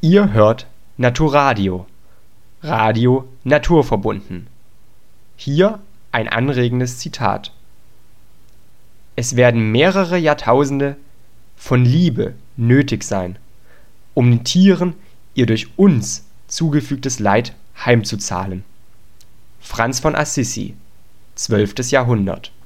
Ihr hört Naturadio, Radio naturverbunden. Hier ein anregendes Zitat: Es werden mehrere Jahrtausende von Liebe nötig sein, um den Tieren ihr durch uns zugefügtes Leid heimzuzahlen. Franz von Assisi, 12. Jahrhundert